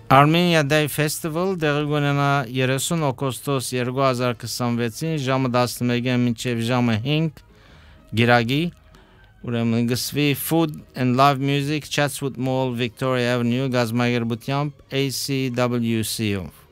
Armenia Day Festival տեղի կունենա 30 օգոստոս 2026-ին ժամը 11-ին մինչև ժամը 5 գիրագի ուրեմն գսվի Food and Live Music Chatswood Mall Victoria Avenue գազագերբությամբ ACWC-ով